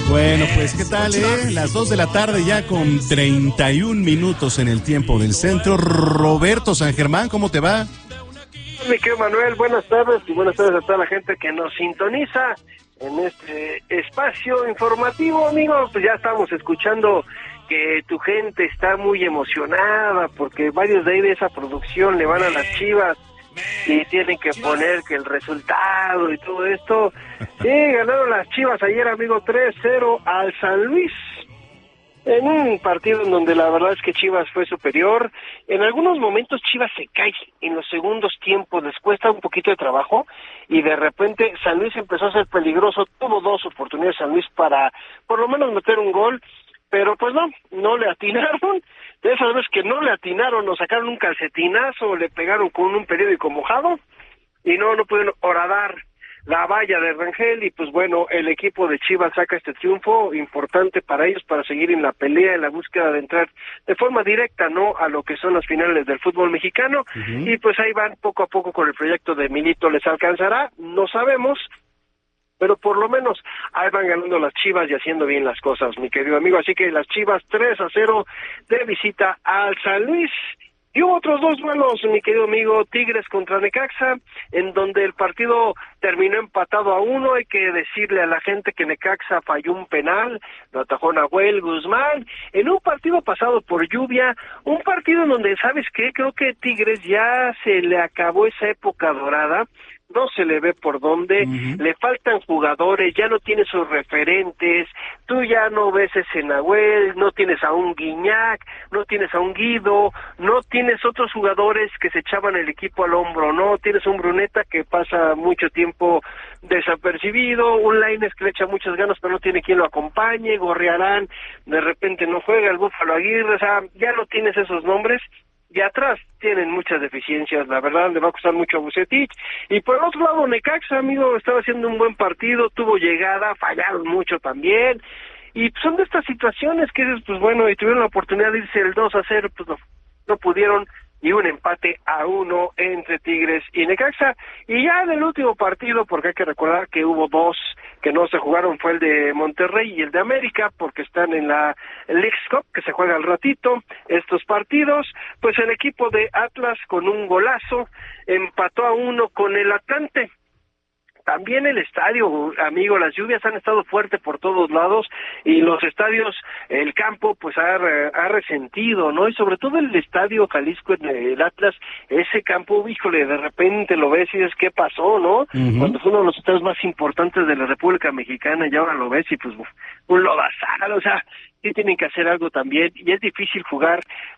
Bueno, pues ¿qué tal, Las 2 de la tarde ya con 31 minutos en el tiempo del centro. Roberto San Germán, ¿cómo te va? Mi querido Manuel, buenas tardes y buenas tardes a toda la gente que nos sintoniza en este espacio informativo, amigo. Pues ya estamos escuchando que tu gente está muy emocionada porque varios de ahí de esa producción le van a las Chivas y tienen que poner que el resultado y todo esto. Sí, ganaron las Chivas ayer, amigo, 3-0 al San Luis, en un partido en donde la verdad es que Chivas fue superior. En algunos momentos Chivas se cae en los segundos tiempos, les cuesta un poquito de trabajo, y de repente San Luis empezó a ser peligroso. Tuvo dos oportunidades San Luis para por lo menos meter un gol, pero pues no le atinaron. De esas veces que no le atinaron, nos sacaron un calcetinazo, le pegaron con un periódico mojado, y no pudieron horadar la valla de Rangel, y pues bueno, el equipo de Chivas saca este triunfo importante para ellos, para seguir en la pelea, en la búsqueda de entrar de forma directa, ¿no?, a lo que son las finales del fútbol mexicano. Y pues ahí van poco a poco con el proyecto de Milito. ¿Les alcanzará? No sabemos, pero por lo menos ahí van ganando las Chivas y haciendo bien las cosas, mi querido amigo. Así que las Chivas 3-0 de visita al San Luis. Y hubo otros dos duelos, mi querido amigo, Tigres contra Necaxa, en donde el partido terminó empatado a 1. Hay que decirle a la gente que Necaxa falló un penal, lo atajó Nahuel Guzmán, en un partido pasado por lluvia, un partido en donde, ¿sabes qué? Creo que Tigres ya se le acabó esa época dorada. No se le ve por dónde, le faltan jugadores, ya no tiene sus referentes, tú ya no ves ese Nahuel, no tienes a un Guiñac, no tienes a un Guido, no tienes otros jugadores que se echaban el equipo al hombro, no tienes un Bruneta que pasa mucho tiempo desapercibido, un Lainez que le echa muchas ganas pero no tiene quien lo acompañe, Gorriarán de repente no juega, el Búfalo Aguirre, o sea, ya no tienes esos nombres. Y atrás tienen muchas deficiencias, la verdad le va a costar mucho a Vucetich. Y por el otro lado, Necaxa, amigo, estaba haciendo un buen partido, tuvo llegada, fallaron mucho también. Y son de estas situaciones que dices, pues bueno, y tuvieron la oportunidad de irse el 2-0, pues no pudieron, y un empate a 1 entre Tigres y Necaxa. Y ya en el último partido, porque hay que recordar que hubo dos que no se jugaron, fue el de Monterrey y el de América, porque están en la Leagues Cup, que se juega al ratito, estos partidos. Pues el equipo de Atlas, con un golazo, empató a 1 con el Atlante. También el estadio, amigo, las lluvias han estado fuertes por todos lados, y los estadios, el campo, pues ha resentido, ¿no? Y sobre todo el estadio Jalisco, en el Atlas, ese campo, híjole, de repente lo ves y dices, ¿qué pasó, no? Cuando fue uno de los estadios más importantes de la República Mexicana, y ahora lo ves y pues un lodazal, o sea, sí tienen que hacer algo también, y es difícil jugar